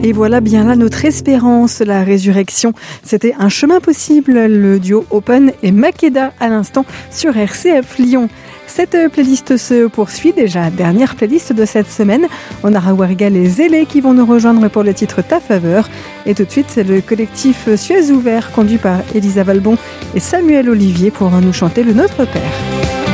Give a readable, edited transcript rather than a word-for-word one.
Et voilà bien là notre espérance, la résurrection. C'était un chemin possible, le duo Open et Makeda à l'instant sur RCF Lyon. Cette playlist se poursuit, déjà dernière playlist de cette semaine. On aura Wargal et Zélé qui vont nous rejoindre pour le titre Ta Faveur. Et tout de suite, c'est le collectif Suez Ouvert conduit par Elisa Valbon et Samuel Olivier pour nous chanter le Notre Père.